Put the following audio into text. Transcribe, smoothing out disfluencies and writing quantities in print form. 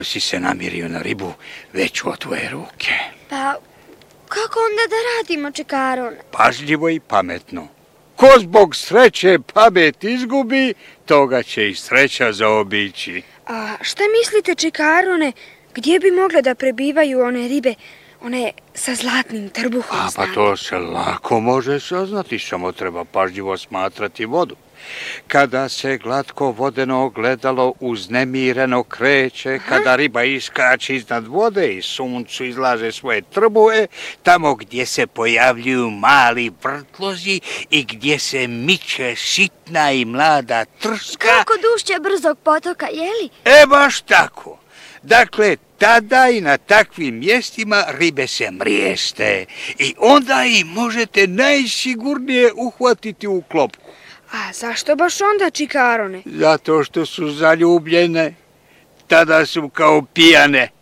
Si se namirio na ribu već od tvoje ruke. Pa, kako onda da radimo, Čikaron? Pažljivo i pametno. Ko zbog sreće pamet izgubi, toga će i sreća zaobići. A šta mislite, Čikarone, gdje bi mogle da prebivaju one ribe, one sa zlatnim trbuhom? Pa to se lako može saznati, samo treba pažljivo smatrati vodu. Kada se glatko vodeno ogledalo uznemireno kreće, kada riba iskače iznad vode i suncu izlaže svoje trbuhe, tamo gdje se pojavljuju mali vrtlozi i gdje se miče sitna i mlada trska... Kako dušće brzog potoka, jeli? Baš tako. Dakle, tada i na takvim mjestima ribe se mrijeste i onda ih možete najsigurnije uhvatiti u klopku. A zašto baš onda, Čikarone? Zato što su zaljubljene, tada su kao pijane.